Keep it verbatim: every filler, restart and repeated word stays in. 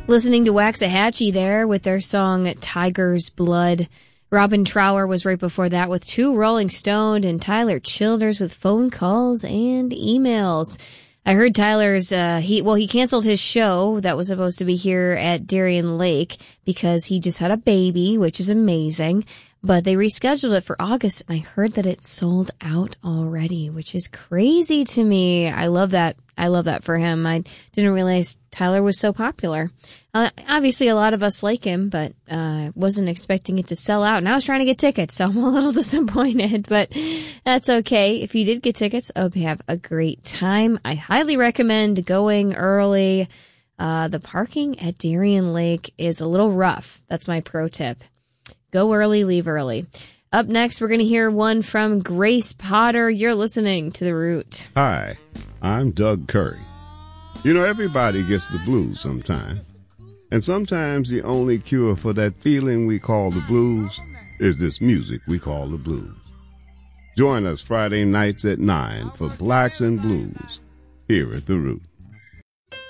Listening to Waxahachie there with their song Tiger's Blood. Robin Trower was right before that with Two Rolling Stone, and Tyler Childers with Phone Calls and Emails. I heard Tyler's, uh, he, well, he canceled his show that was supposed to be here at Darien Lake because he just had a baby, which is amazing. But they rescheduled it for August, and I heard that it's sold out already, which is crazy to me. I love that. I love that for him. I didn't realize Tyler was so popular. Uh, obviously, a lot of us like him, but uh, wasn't expecting it to sell out. And I was trying to get tickets, so I'm a little disappointed, but that's okay. If you did get tickets, I hope you have a great time. I highly recommend going early. Uh, the parking at Darien Lake is a little rough. That's my pro tip. Go early, leave early. Up next, we're going to hear one from Grace Potter. You're listening to The Root. Hi, I'm Doug Curry. You know, everybody gets the blues sometime. And sometimes the only cure for that feeling we call the blues is this music we call the blues. Join us Friday nights at nine for Blacks and Blues here at The Root.